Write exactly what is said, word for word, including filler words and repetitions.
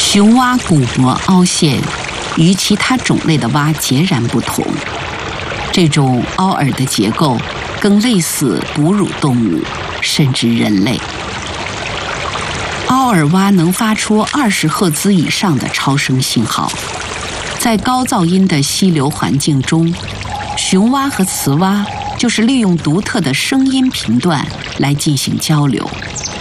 雄蛙鼓膜凹陷与其他种类的蛙截然不同，这种凹耳的结构更类似哺乳动物，甚至人类。凹耳蛙能发出二十赫兹以上的超声信号，在高噪音的溪流环境中，雄蛙和雌蛙就是利用独特的声音频段来进行交流。